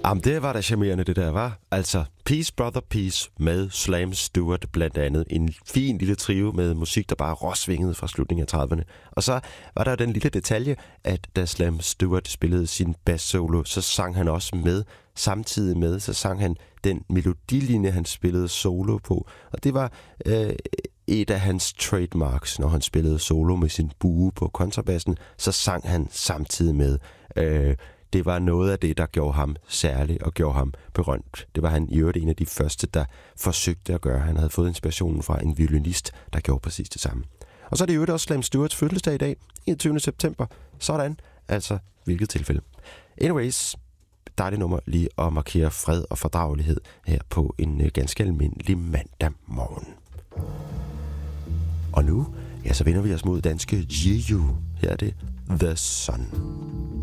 Jamen, det var da charmerende, det der, var. Altså, Peace Brother Peace med Slam Stewart blandt andet. En fin lille trio med musik, der bare råsvingede fra slutningen af 30'erne. Og så var der jo den lille detalje, at da Slam Stewart spillede sin bass solo, så sang han også med. Samtidig med, så sang han den melodilinje, han spillede solo på. Og det var et af hans trademarks, når han spillede solo med sin bue på kontrabassen, så sang han samtidig med. Det var noget af det, der gjorde ham særlig og gjorde ham berømt. Det var han i øvrigt en af de første, der forsøgte at gøre. Han havde fået inspirationen fra en violinist, der gjorde præcis det samme. Og så er det i øvrigt også Slam Stewarts fødselsdag i dag, 21. september. Sådan, altså hvilket tilfælde. Anyways, dejligt nummer lige at markere fred og fordragelighed her på en ganske almindelig mandag morgen. Og nu, ja, så vender vi os mod danske Jeju. Her er det The Sun.